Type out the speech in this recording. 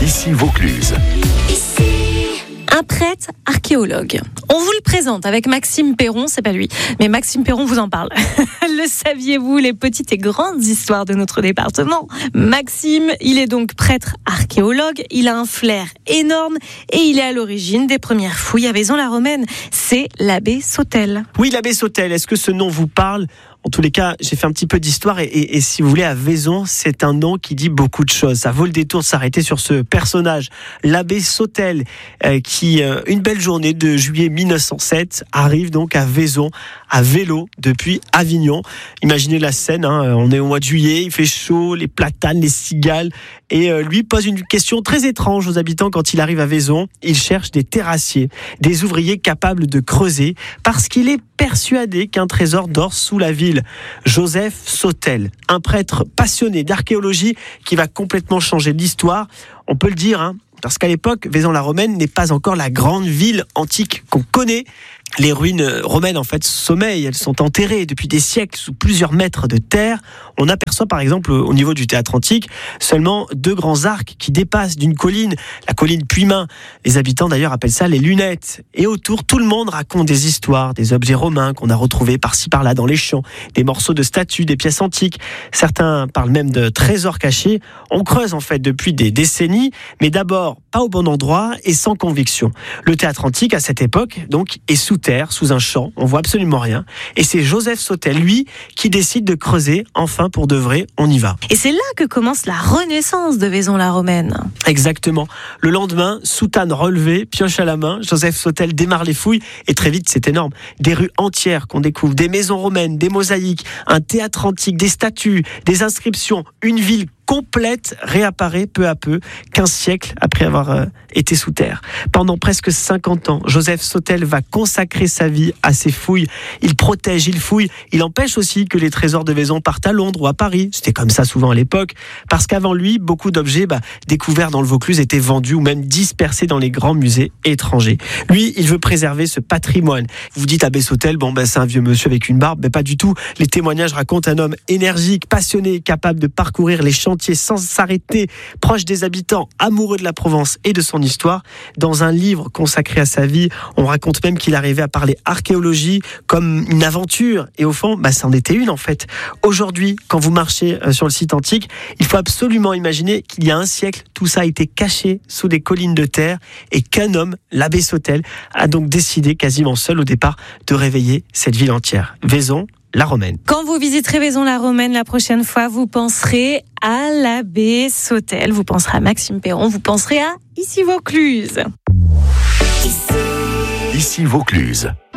Ici Vaucluse. Un prêtre archéologue. On vous le présente avec Maxime Perron, c'est pas lui, mais Maxime Perron vous en parle. Le saviez-vous, les petites et grandes histoires de notre département? Maxime, il est donc prêtre archéologue, il a un flair énorme et il est à l'origine des premières fouilles à Vaison-la-Romaine. C'est l'abbé Sautel. Oui, l'abbé Sautel, est-ce que ce nom vous parle ? En tous les cas, j'ai fait un petit peu d'histoire et si vous voulez, à Vaison, c'est un nom qui dit beaucoup de choses. Ça vaut le détour de s'arrêter sur ce personnage, l'abbé Sautel, qui, une belle journée de juillet 1907, arrive donc à Vaison, à vélo, depuis Avignon. Imaginez la scène, on est au mois de juillet, il fait chaud, les platanes, les cigales, et lui pose une question très étrange aux habitants quand il arrive à Vaison. Il cherche des terrassiers, des ouvriers capables de creuser, parce qu'il est persuadé qu'un trésor dort sous la ville. Joseph Sautel, un prêtre passionné d'archéologie qui va complètement changer l'histoire. On peut le dire, parce qu'à l'époque, Vaison-la-Romaine n'est pas encore la grande ville antique qu'on connaît. Les ruines romaines, en fait, sommeillent. Elles sont enterrées depuis des siècles sous plusieurs mètres de terre. On aperçoit, par exemple, au niveau du théâtre antique, seulement 2 grands arcs qui dépassent d'une colline, la colline Puymain. Les habitants, d'ailleurs, appellent ça les lunettes. Et autour, tout le monde raconte des histoires, des objets romains qu'on a retrouvés par-ci, par-là dans les champs, des morceaux de statues, des pièces antiques. Certains parlent même de trésors cachés. On creuse, en fait, depuis des décennies, mais d'abord, pas au bon endroit et sans conviction. Le théâtre antique, à cette époque, donc, est sous terre, sous un champ, on voit absolument rien. Et c'est Joseph Sautel, lui, qui décide de creuser, enfin pour de vrai, on y va. Et c'est là que commence la renaissance de Vaison-la-Romaine. Exactement. Le lendemain, soutane relevée, pioche à la main, Joseph Sautel démarre les fouilles, et très vite, c'est énorme. Des rues entières qu'on découvre, des maisons romaines, des mosaïques, un théâtre antique, des statues, des inscriptions, une ville complète réapparaît peu à peu, 15 siècles après avoir été sous terre. Pendant presque 50 ans, Joseph Sautel va consacrer sa vie à ces fouilles. Il protège, il fouille, il empêche aussi que les trésors de Vaison partent à Londres ou à Paris. C'était comme ça souvent à l'époque, parce qu'avant lui, beaucoup d'objets découverts dans le Vaucluse étaient vendus ou même dispersés dans les grands musées étrangers. Lui, il veut préserver ce patrimoine. Vous dites abbé Sautel, c'est un vieux monsieur avec une barbe, mais pas du tout. Les témoignages racontent un homme énergique, passionné, capable de parcourir les chantiers sans s'arrêter, proche des habitants, amoureux de la Provence et de son histoire. Dans un livre consacré à sa vie, on raconte même qu'il arrivait à parler archéologie comme une aventure. Et au fond, c'en était une en fait. Aujourd'hui, quand vous marchez sur le site antique, il faut absolument imaginer qu'il y a un siècle, tout ça a été caché sous des collines de terre et qu'un homme, l'abbé Sautel, a donc décidé quasiment seul au départ de réveiller cette ville entière. Vaison-la-Romaine. Quand vous visiterez Vaison-la-Romaine la prochaine fois, vous penserez à l'abbé Sautel, vous penserez à Maxime Perron, vous penserez à Ici Vaucluse. Ici Vaucluse.